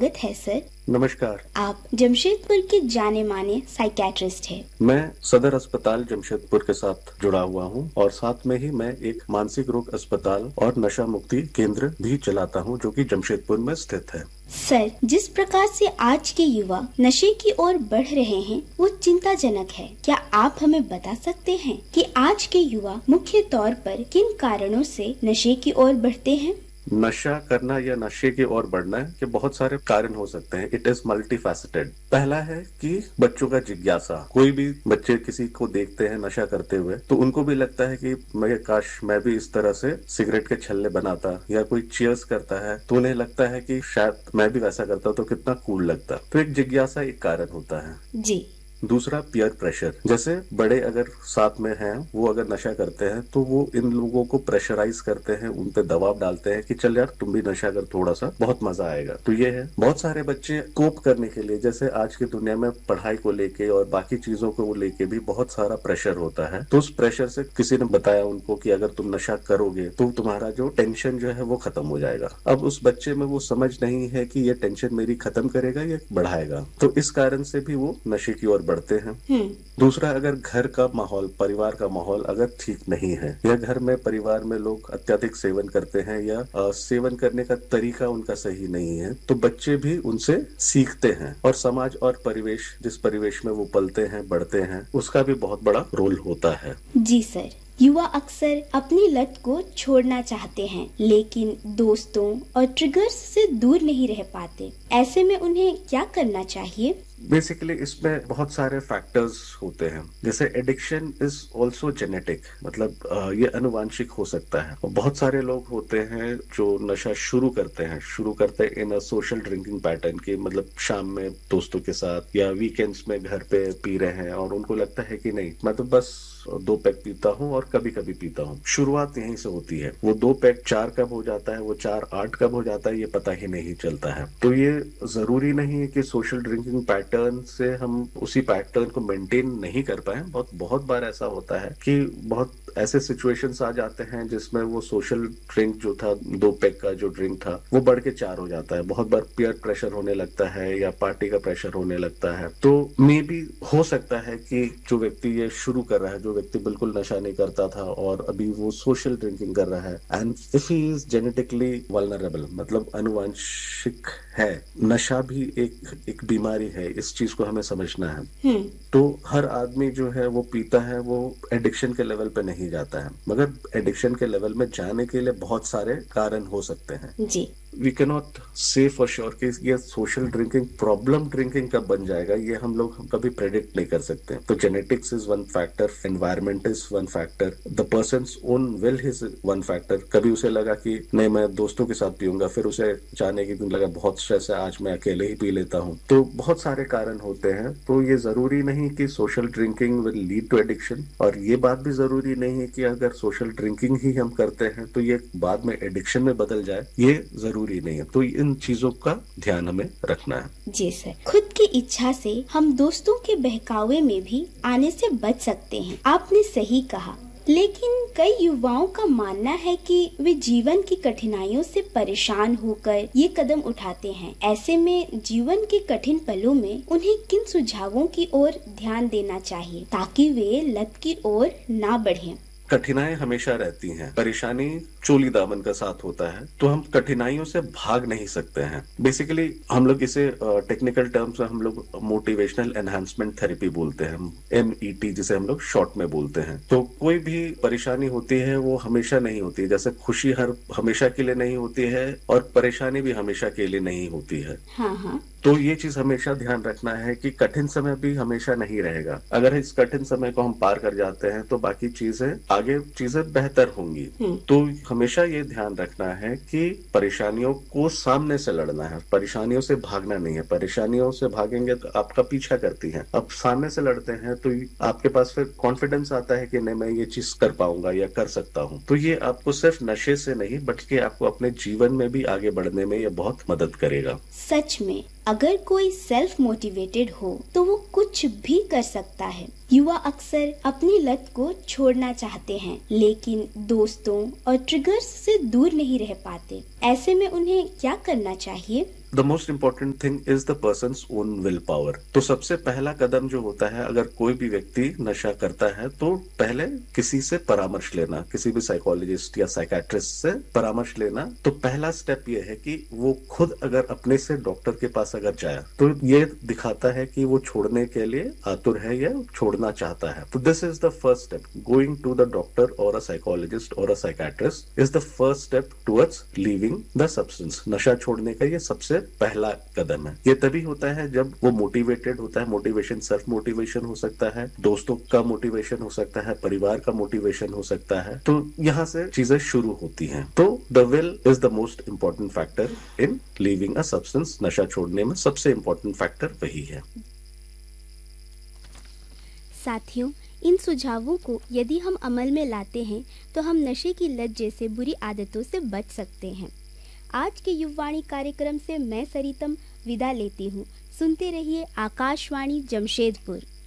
स्वागत है सर। नमस्कार। आप जमशेदपुर के जाने माने साइकियाट्रिस्ट हैं। मैं सदर अस्पताल जमशेदपुर के साथ जुड़ा हुआ हूं और साथ में ही मैं एक मानसिक रोग अस्पताल और नशा मुक्ति केंद्र भी चलाता हूं जो कि जमशेदपुर में स्थित है। सर, जिस प्रकार से आज के युवा नशे की ओर बढ़ रहे हैं वो चिंताजनक है। क्या आप हमें बता सकते हैं कि आज के युवा मुख्य तौर पर किन कारणों से नशे की ओर बढ़ते हैं? नशा करना या नशे की ओर बढ़ना है कि बहुत सारे कारण हो सकते हैं। It is multi faceted. पहला है कि बच्चों का जिज्ञासा। कोई भी बच्चे किसी को देखते हैं नशा करते हुए तो उनको भी लगता है कि मैं काश मैं भी इस तरह से सिगरेट के छल्ले बनाता, या कोई चीयर्स करता है तो उन्हें लगता है कि शायद मैं भी वैसा करता तो कितना कूल लगता। तो एक जिज्ञासा एक कारण होता है जी। दूसरा पीयर प्रेशर। जैसे बड़े अगर साथ में हैं, वो अगर नशा करते हैं तो वो इन लोगों को प्रेशराइज करते हैं, उन पे दबाव डालते हैं कि चल यार तुम भी नशा कर, थोड़ा सा बहुत मजा आएगा। तो ये है। बहुत सारे बच्चे कोप करने के लिए, जैसे आज की दुनिया में पढ़ाई को लेके और बाकी चीजों को लेके भी बहुत सारा प्रेशर होता है, तो उस प्रेशर से किसी ने बताया उनको कि अगर तुम नशा करोगे तो तुम्हारा जो टेंशन जो है वो खत्म हो जाएगा। अब उस बच्चे में वो समझ नहीं है कि ये टेंशन मेरी खत्म करेगा या बढ़ाएगा, तो इस कारण से भी वो नशे की ओर बढ़ते हैं। दूसरा, अगर घर का माहौल, परिवार का माहौल अगर ठीक नहीं है, या घर में परिवार में लोग अत्यधिक सेवन करते हैं, या सेवन करने का तरीका उनका सही नहीं है, तो बच्चे भी उनसे सीखते हैं। और समाज और परिवेश, जिस परिवेश में वो पलते हैं, बढ़ते हैं, उसका भी बहुत बड़ा रोल होता है। जी सर। युवा अक्सर अपनी लत को छोड़ना चाहते हैं लेकिन दोस्तों और ट्रिगर्स से दूर नहीं रह पाते। ऐसे में उन्हें क्या करना चाहिए? बेसिकली इसमें बहुत सारे फैक्टर्स होते हैं। जैसे एडिक्शन इज ऑल्सो जेनेटिक, मतलब ये अनुवांशिक हो सकता है। और बहुत सारे लोग होते हैं जो नशा शुरू करते इन अ सोशल ड्रिंकिंग पैटर्न की, मतलब शाम में दोस्तों के साथ या वीकेंड्स में घर पे पी रहे हैं और उनको लगता है कि नहीं, मैं तो बस 2 पैक पीता हूँ और कभी कभी पीता हूँ। शुरुआत यहीं से होती है। वो 2 पैक 4 कब हो जाता है, वो 4 8 कब हो जाता है, ये पता ही नहीं चलता है। तो ये जरूरी नहीं है कि सोशल ड्रिंकिंग पैटर्न से हम उसी पैटर्न को मेंटेन नहीं कर पाए। बहुत बार ऐसा होता है कि बहुत ऐसे सिचुएशंस आ जाते हैं जिसमें वो सोशल ड्रिंक जो था, 2 पैक का जो ड्रिंक था, वो बढ़ के 4 हो जाता है। बहुत बार पीयर प्रेशर होने लगता है या पार्टी का प्रेशर होने लगता है। तो मे बी हो सकता है कि जो व्यक्ति ये शुरू कर रहा है, जो व्यक्ति बिल्कुल नशा नहीं करता था और अभी वो सोशल ड्रिंकिंग कर रहा है, and if he is genetically vulnerable, मतलब अनुवांशिक है, नशा भी एक बीमारी है, इस चीज को हमें समझना है। तो हर आदमी जो है वो पीता है, वो एडिक्शन के लेवल पे नहीं जाता है, मगर एडिक्शन के लेवल में जाने के लिए बहुत सारे कारण हो सकते हैं। जी। वी कैन नॉट से फॉर श्योर कि ये सोशल ड्रिंकिंग प्रॉब्लम ड्रिंकिंग कब बन जाएगा, ये हम लोग कभी प्रेडिक्ट नहीं कर सकते। तो genetics is one factor, environment is one factor, the persons own will is one factor. कभी उसे लगा कि नहीं मैं दोस्तों के साथ पीऊंगा, फिर उसे जाने के दिन लगा बहुत स्ट्रेस है, आज मैं अकेले ही पी लेता हूँ। तो बहुत सारे कारण होते हैं। तो ये जरूरी नहीं कि social drinking will lead to addiction, और ये बात भी जरूरी नहीं है कि अगर सोशल ड्रिंकिंग ही हम करते हैं तो ये बाद में एडिक्शन में बदल जाए, ये जरूरी नहीं है। तो इन चीजों का ध्यान हमें रखना है। जी सर। खुद की इच्छा से हम दोस्तों के बहकावे में भी आने से बच सकते हैं, आपने सही कहा। लेकिन कई युवाओं का मानना है कि वे जीवन की कठिनाइयों से परेशान होकर ये कदम उठाते हैं। ऐसे में जीवन के कठिन पलों में उन्हें किन सुझावों की ओर ध्यान देना चाहिए ताकि वे लत की ओर ना बढ़ें? कठिनाई हमेशा रहती हैं। परेशानी चोली दामन का साथ होता है, तो हम कठिनाइयों से भाग नहीं सकते हैं। बेसिकली हम लोग इसे टेक्निकल टर्म्स में हम लोग मोटिवेशनल एनहांसमेंट थेरेपी बोलते हैं, MET जिसे हम लोग शॉर्ट में बोलते हैं। तो कोई भी परेशानी होती है वो हमेशा नहीं होती है। जैसे खुशी हमेशा के लिए नहीं होती है और परेशानी भी हमेशा के लिए नहीं होती है। हाँ। तो ये चीज हमेशा ध्यान रखना है कि कठिन समय भी हमेशा नहीं रहेगा। अगर इस कठिन समय को हम पार कर जाते हैं तो बाकी आगे चीजें बेहतर होंगी। तो हमेशा ये ध्यान रखना है कि परेशानियों को सामने से लड़ना है, परेशानियों से भागना नहीं है। परेशानियों से भागेंगे तो आपका पीछा करती हैं। अब सामने से लड़ते हैं तो आपके पास फिर कॉन्फिडेंस आता है कि नहीं मैं ये चीज कर पाऊंगा या कर सकता हूँ। तो ये आपको सिर्फ नशे से नहीं बल्कि आपको अपने जीवन में भी आगे बढ़ने में ये बहुत मदद करेगा। सच में अगर कोई सेल्फ मोटिवेटेड हो तो वो कुछ भी कर सकता है। युवा अक्सर अपनी लत को छोड़ना चाहते हैं लेकिन दोस्तों और ट्रिगर्स से दूर नहीं रह पाते। ऐसे में उन्हें क्या करना चाहिए? The most important thing is the persons own will power. तो सबसे पहला कदम जो होता है, अगर कोई भी व्यक्ति नशा करता है तो पहले किसी से परामर्श लेना, किसी भी साइकोलॉजिस्ट या साइकेट्रिस्ट से परामर्श लेना। तो पहला स्टेप ये है कि वो खुद अगर अपने से डॉक्टर के पास अगर जाए तो ये दिखाता है कि वो छोड़ने के लिए आतुर है या छोड़ना चाहता है। तो this is the first step. Going to the doctor और अ साइकोलॉजिस्ट और a psychiatrist is the first step towards leaving the substance. नशा छोड़ने का ये सबसे पहला कदम है। ये तभी होता है जब वो मोटिवेटेड होता है। मोटिवेशन सेल्फ मोटिवेशन हो सकता है, दोस्तों का मोटिवेशन हो सकता है, परिवार का मोटिवेशन हो सकता है। तो यहाँ से चीजें शुरू होती हैं। तो the will is the most important factor in leaving a substance. नशा छोड़ने में सबसे इंपॉर्टेंट फैक्टर वही है। साथियों, इन सुझावों को यदि हम अमल में लाते हैं तो हम नशे की लत जैसे बुरी आदतों से बच सकते हैं। आज के युववाणी कार्यक्रम से मैं सरितम विदा लेती हूँ। सुनते रहिए आकाशवाणी जमशेदपुर।